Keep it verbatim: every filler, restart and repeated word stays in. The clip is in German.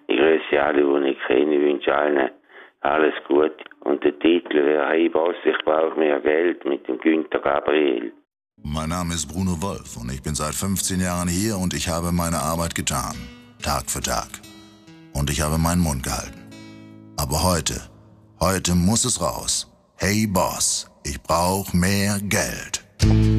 Ich grüße alle, die ich kenne. Ich wünsche allen alles Gute. Und der Titel wäre «Hey Boss, ich brauche mehr Geld» mit dem Günter Gabriel. Mein Name ist Bruno Wolf und ich bin seit fünfzehn Jahren hier und ich habe meine Arbeit getan. Tag für Tag. Und ich habe meinen Mund gehalten. Aber heute, heute muss es raus. Hey Boss, ich brauche mehr Geld.